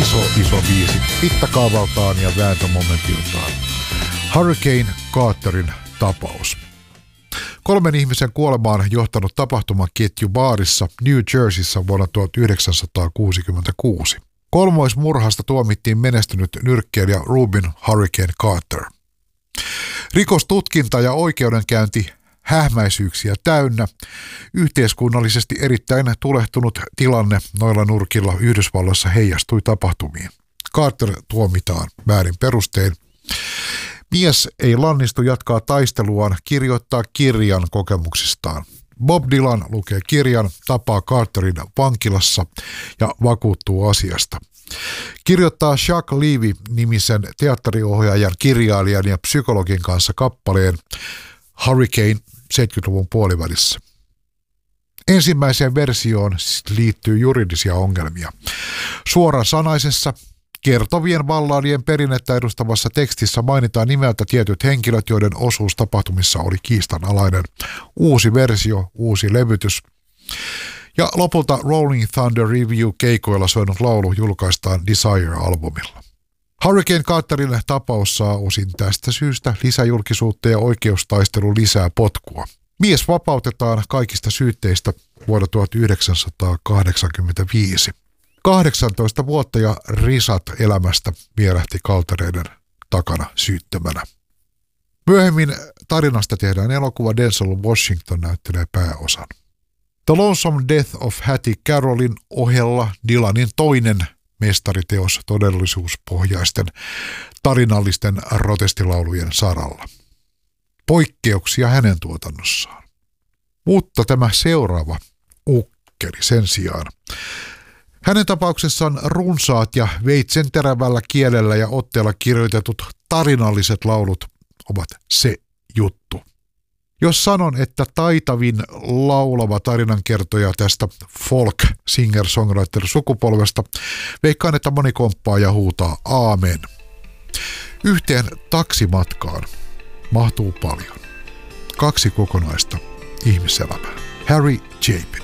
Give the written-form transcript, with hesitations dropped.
iso biisi mittakaavaltaan ja vääntömomentiltaan. Hurricane Carterin tapaus. 3 ihmisen kuolemaan johtanut tapahtumaketju baarissa New Jerseyssä vuonna 1966. Kolmoismurhasta tuomittiin menestynyt nyrkkeilijä Rubin Hurricane Carter. Rikostutkinta ja oikeudenkäynti hähmäisyyksiä täynnä. Yhteiskunnallisesti erittäin tulehtunut tilanne noilla nurkilla Yhdysvalloissa heijastui tapahtumiin. Carter tuomitaan väärin perustein. Mies ei lannistu jatkaa taisteluaan, kirjoittaa kirjan kokemuksistaan. Bob Dylan lukee kirjan, tapaa Carterin vankilassa ja vakuuttuu asiasta. Kirjoittaa Chuck Levy-nimisen teatteriohjaajan, kirjailijan ja psykologin kanssa kappaleen Hurricane 70-luvun puolivälissä. Ensimmäiseen versioon liittyy juridisia ongelmia. Suorasanaisessa kertovien ballaadien perinnettä edustavassa tekstissä mainitaan nimeltä tietyt henkilöt, joiden osuus tapahtumissa oli kiistanalainen. Uusi versio, uusi levytys. Ja lopulta Rolling Thunder Review-keikoilla soinut laulu julkaistaan Desire-albumilla. Hurricane Carterin tapaus saa osin tästä syystä lisäjulkisuutta ja oikeustaistelu lisää potkua. Mies vapautetaan kaikista syytteistä vuonna 1985. 18 vuotta ja risat elämästä vierähti kaltereiden takana syyttömänä. Myöhemmin tarinasta tehdään elokuva. Denzel Washington näyttelee pääosan. The Lonesome Death of Hattie Carrollin ohella Dylanin toinen mestariteos todellisuuspohjaisten tarinallisten protestilaulujen saralla. Poikkeuksia hänen tuotannossaan. Mutta tämä seuraava ukkeli sen sijaan. Hänen tapauksessaan runsaat ja veitsenterävällä kielellä ja otteella kirjoitetut tarinalliset laulut ovat se juttu. Jos sanon, että taitavin laulava tarinankertoja tästä folk singer-songwriter sukupolvesta, veikkaan, että moni komppaa ja huutaa aamen. Yhteen taksimatkaan mahtuu paljon. 2 kokonaista ihmiselämää. Harry Chapin.